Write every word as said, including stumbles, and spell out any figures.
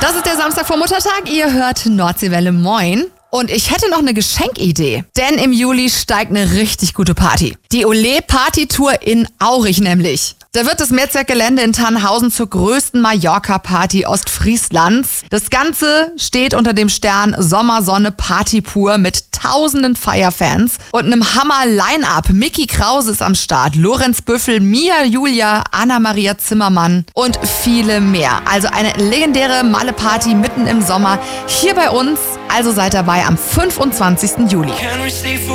Das ist der Samstag vor Muttertag. Ihr hört Nordseewelle, moin. Und ich hätte noch eine Geschenkidee, denn im Juli steigt eine richtig gute Party. Die Olé Party Tour in Aurich nämlich. Da wird das Mehrzweckgelände in Tannhausen zur größten Mallorca-Party Ostfrieslands. Das Ganze steht unter dem Stern Sommersonne Party pur mit tausenden Feierfans und einem Hammer-Line-Up. Micky Krause ist am Start, Lorenz Büffel, Mia Julia, Anna-Maria Zimmermann und viele mehr. Also eine legendäre Malle-Party mitten im Sommer hier bei uns. Also seid dabei am fünfundzwanzigsten Juli.